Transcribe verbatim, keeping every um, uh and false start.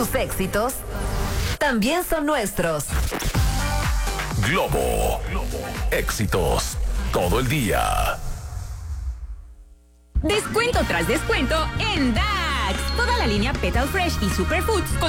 Tus éxitos también son nuestros. Globo. Éxitos todo el día. Descuento tras descuento en D A X. Toda la línea Petal Fresh y Superfoods con